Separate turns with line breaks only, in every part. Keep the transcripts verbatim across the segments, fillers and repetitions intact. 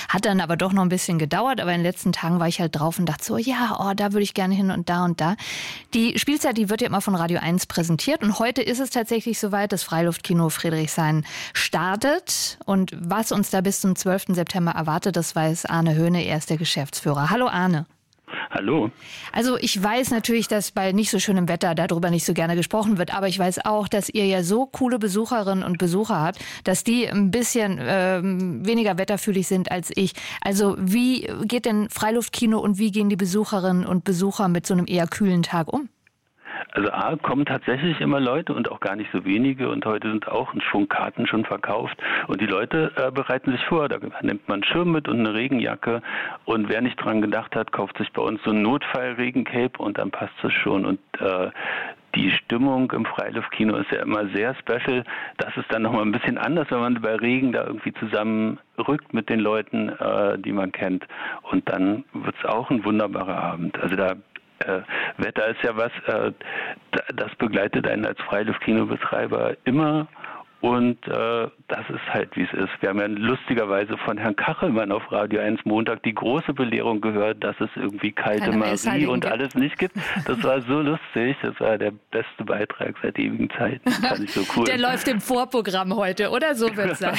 Hat dann aber doch noch ein bisschen gedauert, aber in den letzten Tagen war ich halt drauf und dachte so, ja, oh, da würde ich gerne hin und da und da. Die Spielzeit, die wird ja immer von Radio eins präsentiert und heute ist es tatsächlich soweit, das Freiluftkino Friedrichshain startet und was uns da bis zum zwölften September erwartet, das weiß Arne Höhne, er ist der Geschäftsführer. Hallo Arne.
Hallo.
Also ich weiß natürlich, dass bei nicht so schönem Wetter darüber nicht so gerne gesprochen wird, aber ich weiß auch, dass ihr ja so coole Besucherinnen und Besucher habt, dass die ein bisschen ähm, weniger wetterfühlig sind als ich. Also wie geht denn Freiluftkino und wie gehen die Besucherinnen und Besucher mit so einem eher kühlen Tag um?
Also A, kommen tatsächlich immer Leute und auch gar nicht so wenige und heute sind auch ein Schwung Karten schon verkauft und die Leute äh, bereiten sich vor, da nimmt man einen Schirm mit und eine Regenjacke und wer nicht dran gedacht hat, kauft sich bei uns so ein Notfall-Regencape und dann passt es schon und äh, die Stimmung im Freiluftkino ist ja immer sehr special. Das ist dann nochmal ein bisschen anders, wenn man bei Regen da irgendwie zusammenrückt mit den Leuten, äh, die man kennt und dann wird es auch ein wunderbarer Abend. Also da Äh, Wetter ist ja was, äh, das begleitet einen als Freiluftkinobetreiber immer und äh, das ist halt, wie es ist. Wir haben ja lustigerweise von Herrn Kachelmann auf Radio eins Montag die große Belehrung gehört, dass es irgendwie kalte Marie und gibt. Alles nicht gibt. Das war so lustig, das war der beste Beitrag seit ewigen Zeiten. Fand ich so cool.
Der läuft im Vorprogramm heute, oder? So wird es sein.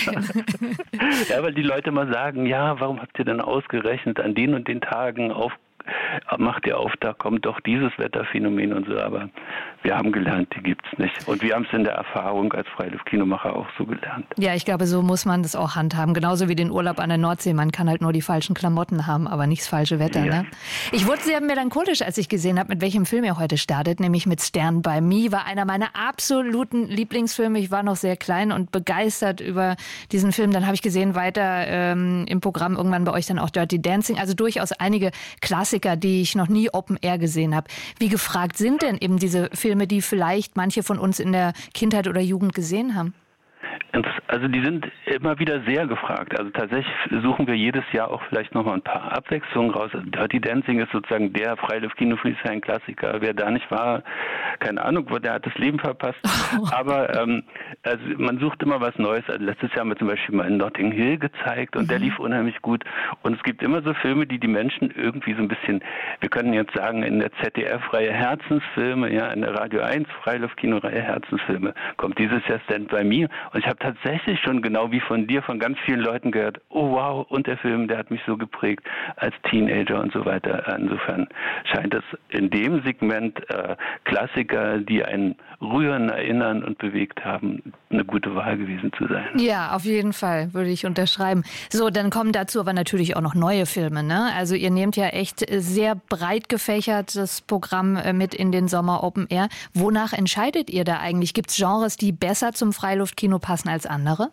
Ja, weil die Leute mal sagen, ja, warum habt ihr denn ausgerechnet an den und den Tagen auf macht ihr auf, da kommt doch dieses Wetterphänomen und so, aber wir haben gelernt, die gibt's nicht. Und wir haben es in der Erfahrung als Freiluftkinomacher auch so gelernt.
Ja, ich glaube, so muss man das auch handhaben. Genauso wie den Urlaub an der Nordsee. Man kann halt nur die falschen Klamotten haben, aber nicht das falsche Wetter. Ja. Ne? Ich wurde sehr melancholisch, als ich gesehen habe, mit welchem Film ihr heute startet, nämlich mit Stand by Me. War einer meiner absoluten Lieblingsfilme. Ich war noch sehr klein und begeistert über diesen Film. Dann habe ich gesehen, weiter ähm, im Programm irgendwann bei euch dann auch Dirty Dancing. Also durchaus einige Klassiker, die ich noch nie Open Air gesehen habe. Wie gefragt sind denn eben diese Filme, die vielleicht manche von uns in der Kindheit oder Jugend gesehen haben?
Also die sind immer wieder sehr gefragt. Also tatsächlich suchen wir jedes Jahr auch vielleicht nochmal ein paar Abwechslungen raus. Also Dirty Dancing ist sozusagen der Freiluftkino Friedrichshain Klassiker. Wer da nicht war, keine Ahnung, der hat das Leben verpasst. Aber ähm, also man sucht immer was Neues. Also letztes Jahr haben wir zum Beispiel mal in Notting Hill gezeigt und mhm. der lief unheimlich gut. Und es gibt immer so Filme, die die Menschen irgendwie so ein bisschen, wir können jetzt sagen, in der Z D F-Reihe Herzensfilme, ja, in der Radio eins Freiluftkino-Reihe Herzensfilme kommt dieses Jahr Stand by Me. Und ich habe tatsächlich schon genau wie von dir, von ganz vielen Leuten gehört, oh wow, und der Film, der hat mich so geprägt als Teenager und so weiter. Insofern scheint es in dem Segment äh, Klassiker, die einen rühren, erinnern und bewegt haben, eine gute Wahl gewesen zu sein.
Ja, auf jeden Fall, würde ich unterschreiben. So, dann kommen dazu aber natürlich auch noch neue Filme, ne? Also ihr nehmt ja echt sehr breit gefächertes Programm mit in den Sommer Open Air. Wonach entscheidet ihr da eigentlich? Gibt es Genres, die besser zum Freiluftkino passen als andere?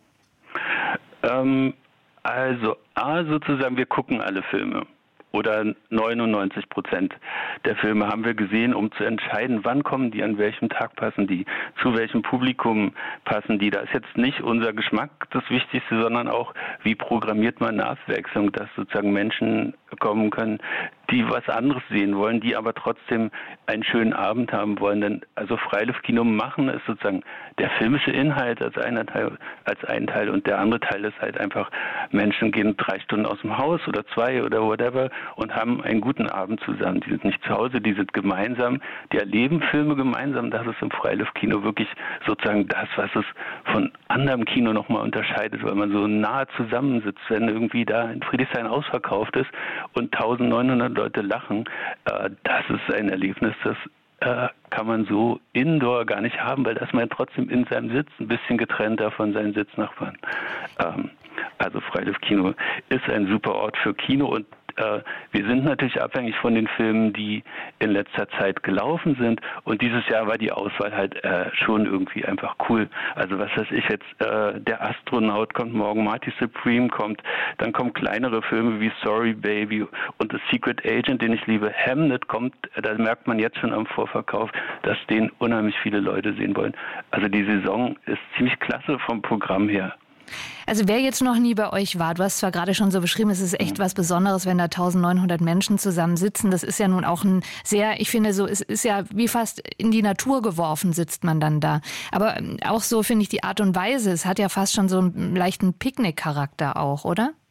Ähm, also A, sozusagen, wir gucken alle Filme. Oder neunundneunzig Prozent der Filme haben wir gesehen, um zu entscheiden, wann kommen die, an welchem Tag passen die, zu welchem Publikum passen die. Da ist jetzt nicht unser Geschmack das Wichtigste, sondern auch, wie programmiert man eine Abwechslung, dass sozusagen Menschen kommen können, die was anderes sehen wollen, die aber trotzdem einen schönen Abend haben wollen. Denn also Freiluftkino machen ist sozusagen der filmische Inhalt als einer Teil, als ein Teil und der andere Teil ist halt einfach, Menschen gehen drei Stunden aus dem Haus oder zwei oder whatever und haben einen guten Abend zusammen. Die sind nicht zu Hause, die sind gemeinsam, die erleben Filme gemeinsam. Das ist im Freiluftkino wirklich sozusagen das, was es von anderem Kino nochmal unterscheidet, weil man so nah zusammensitzt, wenn irgendwie da in Friedrichshain ausverkauft ist und neunzehnhundert Leute lachen. Äh, das ist ein Erlebnis, das äh, kann man so indoor gar nicht haben, weil da ist man trotzdem in seinem Sitz ein bisschen getrennter von seinen Sitznachbarn. Ähm, also Freiluftkino ist ein super Ort für Kino und äh, wir sind natürlich abhängig von den Filmen, die in letzter Zeit gelaufen sind und dieses Jahr war die Auswahl halt äh, schon irgendwie einfach cool. Also was weiß ich jetzt, äh, der Astronaut kommt morgen, Marty Supreme kommt, dann kommen kleinere Filme wie Sorry Baby und The Secret Agent, den ich liebe, Hamnet kommt, da merkt man jetzt schon am Vorverkauf, dass den unheimlich viele Leute sehen wollen. Also die Saison ist ziemlich klasse vom Programm her.
Also wer jetzt noch nie bei euch war, du hast zwar gerade schon so beschrieben, es ist echt was Besonderes, wenn da neunzehnhundert Menschen zusammen sitzen. Das ist ja nun auch ein sehr, ich finde so, es ist ja wie fast in die Natur geworfen, sitzt man dann da. Aber auch so finde ich die Art und Weise, es hat ja fast schon so einen leichten Picknick-Charakter auch, oder?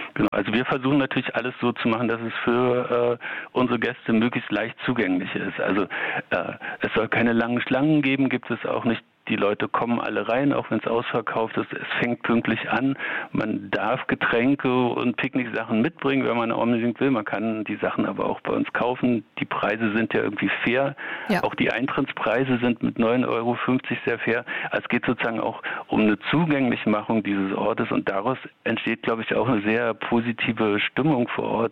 Genau, also wir versuchen natürlich alles so zu machen, dass es für äh, unsere Gäste möglichst leicht zugänglich ist. Also äh, es soll keine langen Schlangen geben, gibt es auch nicht. Die Leute kommen alle rein, auch wenn es ausverkauft ist. Es fängt pünktlich an. Man darf Getränke und Picknicksachen mitbringen, wenn man unbedingt will. Man kann die Sachen aber auch bei uns kaufen. Die Preise sind ja irgendwie fair. Ja. Auch die Eintrittspreise sind mit neun Euro fünfzig sehr fair. Also es geht sozusagen auch um eine Zugänglichmachung dieses Ortes und daraus entsteht, glaube ich, auch eine sehr positive Stimmung vor Ort.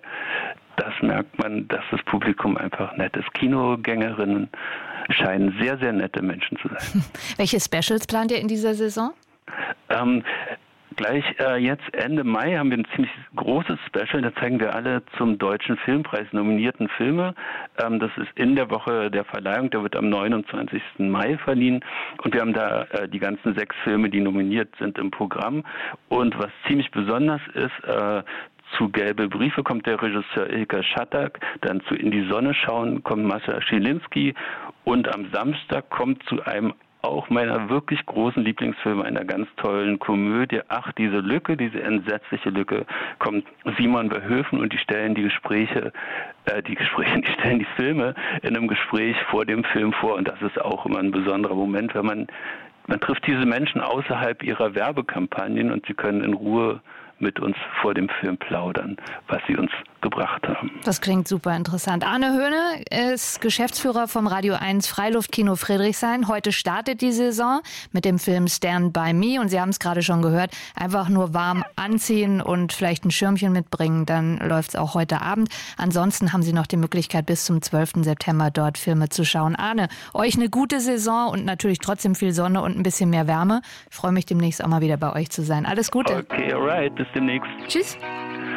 Das merkt man, dass das Publikum einfach nett ist. Kinogängerinnen scheinen sehr, sehr nette Menschen zu sein.
Welche Specials plant ihr in dieser Saison?
Ähm, gleich äh, jetzt Ende Mai haben wir ein ziemlich großes Special. Da zeigen wir alle zum Deutschen Filmpreis nominierten Filme. Ähm, das ist in der Woche der Verleihung. Der wird am neunundzwanzigsten Mai verliehen. Und wir haben da äh, die ganzen sechs Filme, die nominiert sind, im Programm. Und was ziemlich besonders ist, äh, zu Gelbe Briefe kommt der Regisseur Ilka Schattak, dann zu In die Sonne schauen kommt Mascha Schilinski und am Samstag kommt zu einem auch meiner wirklich großen Lieblingsfilme, einer ganz tollen Komödie, Ach, diese Lücke, diese entsetzliche Lücke, kommt Simon Verhoeven und die stellen die Gespräche, äh, die Gespräche, die stellen die Filme in einem Gespräch vor dem Film vor und das ist auch immer ein besonderer Moment, wenn man, man trifft diese Menschen außerhalb ihrer Werbekampagnen und sie können in Ruhe mit uns vor dem Film plaudern, was sie uns gebracht haben.
Das klingt super interessant. Arne Höhne ist Geschäftsführer vom Radio eins Freiluftkino Friedrichshain. Heute startet die Saison mit dem Film Stand By Me und Sie haben es gerade schon gehört, einfach nur warm anziehen und vielleicht ein Schirmchen mitbringen, dann läuft es auch heute Abend. Ansonsten haben Sie noch die Möglichkeit, bis zum zwölften September dort Filme zu schauen. Arne, euch eine gute Saison und natürlich trotzdem viel Sonne und ein bisschen mehr Wärme. Ich freue mich demnächst auch mal wieder bei euch zu sein. Alles Gute.
Okay, alright, bis demnächst.
Tschüss.